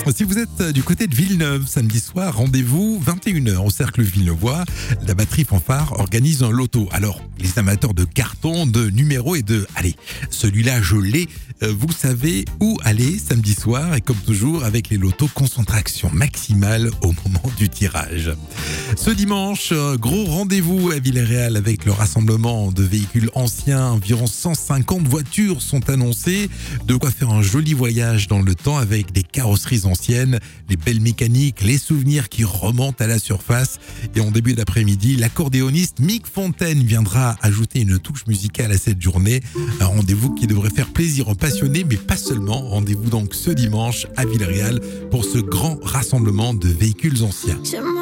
Si vous êtes du côté de Villeneuve, samedi soir, rendez-vous 21h au Cercle Villeneuvois. La batterie Fanfare organise un loto. Alors, les amateurs de cartons, de numéros et de... Allez, celui-là, je l'ai. Vous savez où aller samedi soir. Et comme toujours, avec les lotos, concentration maximale au moment du tirage. Ce dimanche, gros rendez-vous à Villeréal avec le rassemblement de véhicules anciens. Environ 150 voitures sont annoncées. De quoi faire un joli voyage dans le temps avec des carrosseries anciennes, les belles mécaniques, les souvenirs qui remontent à la surface. Et en début d'après-midi, l'accordéoniste Mick Fontaine viendra ajouter une touche musicale à cette journée. Un rendez-vous qui devrait faire plaisir aux passionnés, mais pas seulement. Rendez-vous donc ce dimanche à Villeréal pour ce grand rassemblement de véhicules anciens.